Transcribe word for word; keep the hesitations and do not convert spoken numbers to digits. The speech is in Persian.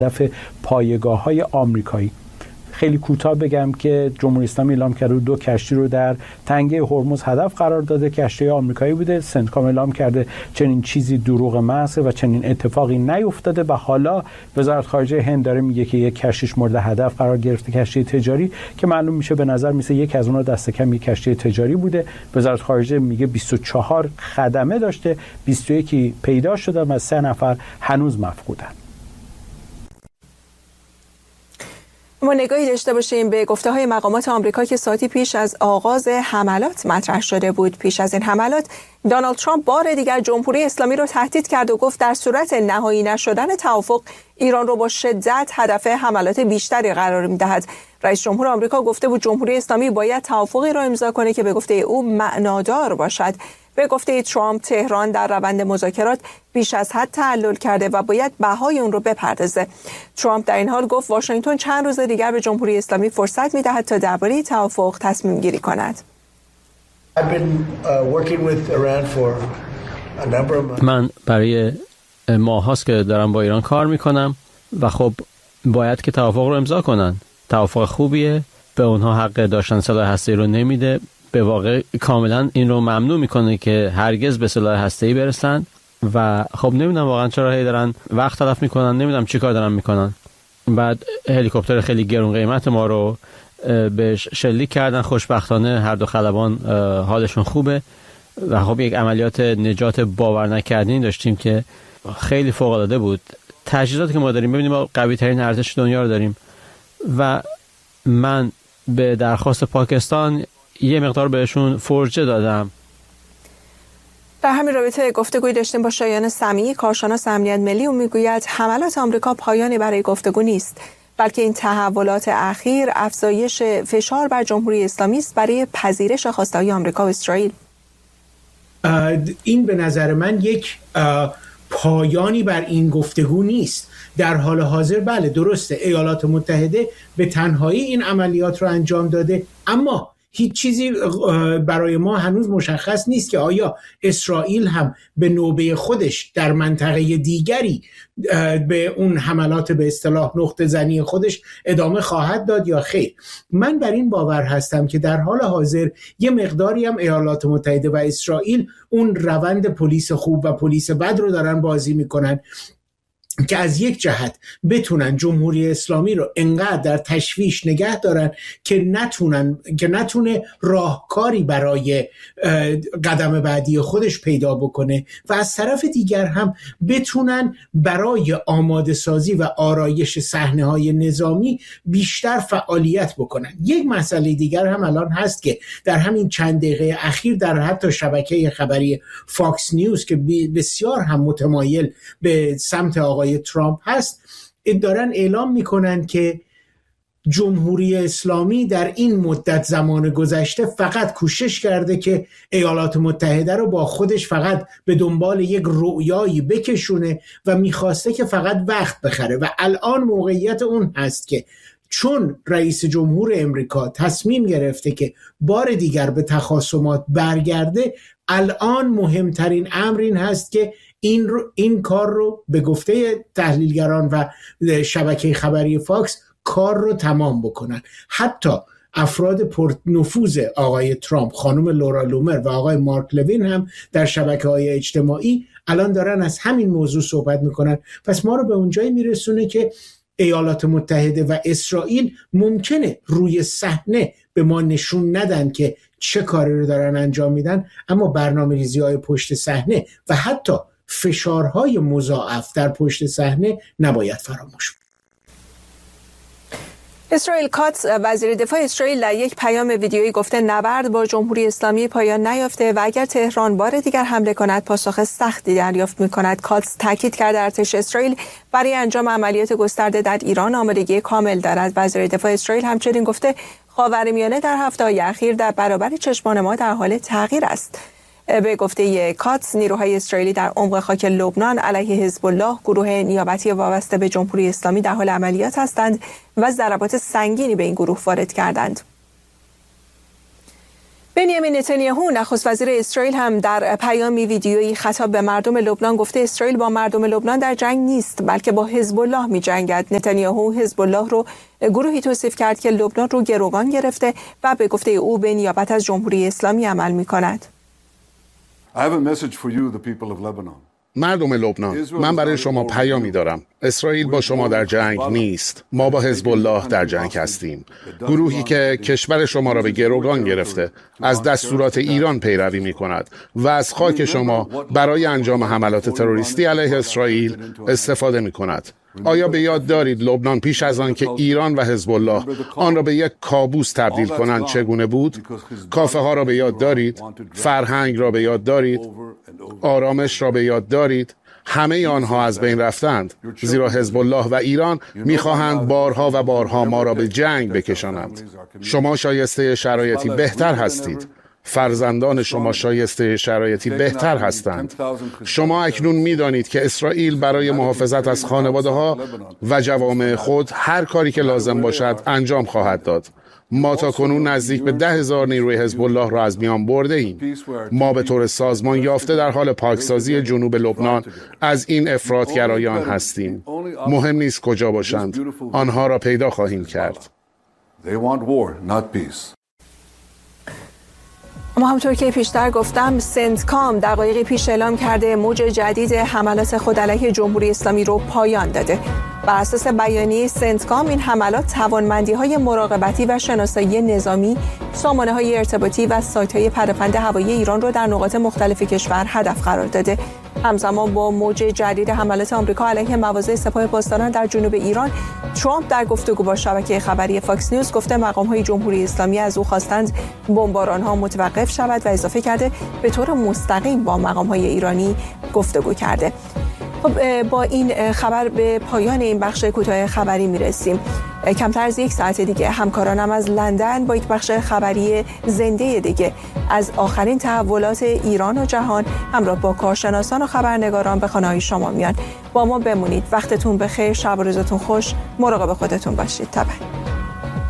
هدف پایگاه‌های آمریکایی. خیلی کوتاه بگم که جمهوری اسلامی اعلام کرده دو کشتی رو در تنگه هرمز هدف قرار داده، کشتی آمریکایی بوده. سنتکام اعلام کرده چنین چیزی دروغ محض و چنین اتفاقی نیفتاده و حالا وزارت خارجه هند داره میگه که یک کشتیش مورد هدف قرار گرفته، کشتی تجاری که معلوم میشه به نظر میسه یک از اونها دست کم یک کشتی تجاری بوده. وزارت خارجه میگه بیست و چهار خدمه داشته، بیست و یک پیدا شده و سه نفر هنوز مفقودن. ما نگاهی داشته باشیم به گفته‌های مقامات آمریکا که ساعتی پیش از آغاز حملات مطرح شده بود. پیش از این حملات دونالد ترامپ بار دیگر جمهوری اسلامی رو تهدید کرد و گفت در صورت نهایی نشدن توافق ایران رو با شدت هدف حملات بیشتری قرار می‌دهد. رئیس جمهور آمریکا گفته بود جمهوری اسلامی باید توافقی را امضا کنه که به گفته او معنادار باشد. به گفته ترامپ تهران در روند مذاکرات بیش از حد تعلل کرده و باید بهای اون رو بپردازه. ترامپ در این حال گفت واشنگتن چند روز دیگر به جمهوری اسلامی فرصت می‌دهد تا درباره توافق تصمیم گیری کند. من برای ماه هاست که دارم با ایران کار میکنم و خب باید که توافق رو امضا کنن. توافق خوبیه، به اونها حق داشتن سلاح هسته‌ای رو نمیده، به واقع کاملا این رو ممنوع میکنه که هرگز به سلاح هسته‌ای برسن و خب نمیدونم واقعا چرا هی دارن وقت تلف میکنن، نمیدونم چی کار دارن میکنن. بعد هلیکوپتر خیلی گرون قیمت ما رو بهش شلیک کردن. خوشبختانه هر دو خلبان حالشون خوبه و خب یک عملیات نجات باور نکردنی داشتیم که خیلی فوق العاده بود. تجهیزاتی که ما داریم، ببینیم ما قوی ترین ارتش دنیا رو داریم و من به درخواست پاکستان یه مقدار بهشون فرجه دادم. در همین رابطه گفتگوی داشتیم با شایان سمیعی، کارشناس امنیت ملی، و میگوید حملات آمریکا پایانی برای گفتگو نیست، بلکه این تحولات اخیر افزایش فشار بر جمهوری اسلامی است برای پذیرش خواسته‌های آمریکا و اسرائیل. این به نظر من یک پایانی بر این گفتگو نیست. در حال حاضر بله درسته ایالات متحده به تنهایی این عملیات رو انجام داده، اما هیچ چیزی برای ما هنوز مشخص نیست که آیا اسرائیل هم به نوبه خودش در منطقه دیگری به اون حملات به اصطلاح نقطه زنی خودش ادامه خواهد داد یا خیر. من بر این باور هستم که در حال حاضر یه مقداری هم ایالات متحده و اسرائیل اون روند پلیس خوب و پلیس بد رو دارن بازی میکنن که از یک جهت بتونن جمهوری اسلامی رو انقدر در تشویش نگه دارن که نتونن که نتونه راهکاری برای قدم بعدی خودش پیدا بکنه و از طرف دیگر هم بتونن برای آماده سازی و آرایش صحنه‌های نظامی بیشتر فعالیت بکنن. یک مسئله دیگر هم الان هست که در همین چند دقیقه اخیر در حتی شبکه خبری فاکس نیوز که بسیار هم متمایل به سمت آقای ترامپ هست دارن اعلام میکنن که جمهوری اسلامی در این مدت زمان گذشته فقط کوشش کرده که ایالات متحده رو با خودش فقط به دنبال یک رؤیایی بکشونه و میخواسته که فقط وقت بخره و الان موقعیت اون هست که چون رئیس جمهور امریکا تصمیم گرفته که بار دیگر به تخاصمات برگرده، الان مهمترین امر این هست که این, رو، این کار رو به گفته تحلیلگران و شبکه خبری فاکس کار رو تمام بکنن. حتی افراد پرنفوذ آقای ترامپ، خانم لورا لومر و آقای مارک لوین هم در شبکه‌های اجتماعی الان دارن از همین موضوع صحبت میکنن. پس ما رو به اونجایی میرسونه که ایالات متحده و اسرائیل ممکنه روی صحنه به ما نشون ندن که چه کاری رو دارن انجام میدن، اما برنامه‌ریزی‌های پشت صحنه و حتی فشارهای مضاعف در پشت صحنه نباید فراموش بود. اسرائیل کاتس، وزیر دفاع اسرائیل، در یک پیام ویدیویی گفته نبرد با جمهوری اسلامی پایان نیافته و اگر تهران بار دیگر حمله کند پاسخ سختی دریافت می‌کند. کاتس تاکید کرد ارتش اسرائیل برای انجام عملیات گسترده در ایران آمادگی کامل دارد. وزیر دفاع اسرائیل همچنین گفته خاورمیانه در هفته‌های اخیر در برابر چشمان ما در حال تغییر است. به گفته کاتس نیروهای اسرائیلی در عمق خاک لبنان علیه حزب الله، گروه نیابتی وابسته به جمهوری اسلامی، در حال عملیات هستند و ضربات سنگینی به این گروه وارد کردند. بنیامین نتانیاهو نخست وزیر اسرائیل هم در پیامی ویدیویی خطاب به مردم لبنان گفته اسرائیل با مردم لبنان در جنگ نیست بلکه با حزب الله می‌جنگد. نتانیاهو حزب الله رو گروهی توصیف کرد که لبنان رو گروگان گرفته و به گفته او به نیابت از جمهوری اسلامی عمل می‌کند. مردم لبنان، من برای شما پیامی دارم. اسرائیل با شما در جنگ نیست. ما با حزب الله در جنگ هستیم. گروهی که کشور شما را به گروگان گرفته، از دستورات ایران پیروی می کند و از خاک شما برای انجام حملات تروریستی علیه اسرائیل استفاده می کند. آیا به یاد دارید لبنان پیش از آن که ایران و حزب الله آن را به یک کابوس تبدیل کنند چگونه بود؟ کافه ها را به یاد دارید؟ فرهنگ را به یاد دارید؟ آرامش را به یاد دارید؟ همه آنها از بین رفتند، زیرا حزب الله و ایران می‌خواهند بارها و بارها ما را به جنگ بکشانند. شما شایسته شرایطی بهتر هستید. فرزندان شما شایسته شرایطی بهتر هستند. شما اکنون می‌دانید که اسرائیل برای محافظت از خانواده‌ها و جوامع خود هر کاری که لازم باشد انجام خواهد داد. ما تا کنون نزدیک به ده هزار نیروی حزب الله را از میان برده ایم. ما به طور سازمان یافته در حال پاکسازی جنوب لبنان از این افراطگرایان هستیم. مهم نیست کجا باشند، آنها را پیدا خواهیم کرد. اما همطور که پیشتر گفتم، سنتکام دقایقی پیش اعلام کرده موج جدید حملات خود علیه جمهوری اسلامی رو پایان داده. بر اساس بیانیه سنتکام این حملات توانمندی‌های مراقبتی و شناسایی نظامی، سامانه‌های ارتباطی و سایت‌های پدافند هوایی ایران رو در نقاط مختلف کشور هدف قرار داده. همزمان با موج جدید حملات آمریکا علیه مواضع سپاه پاسداران در جنوب ایران، ترامپ در گفتگو با شبکه خبری فاکس نیوز گفته مقام‌های جمهوری اسلامی از او خواستند بمباران‌ها متوقف شود و اضافه کرده به طور مستقیم با مقام‌های ایرانی گفتگو کرده. خب با این خبر به پایان این بخش کوتاه خبری میرسیم. کمتر از یک ساعت دیگه همکارانم از لندن با یک بخش خبری زنده دیگه از آخرین تحولات ایران و جهان همراه با کارشناسان و خبرنگاران به خانه‌های شما میان. با ما بمونید. وقتتون بخیر، شب و روزتون خوش، مراقب خودتون باشید. تا بعد.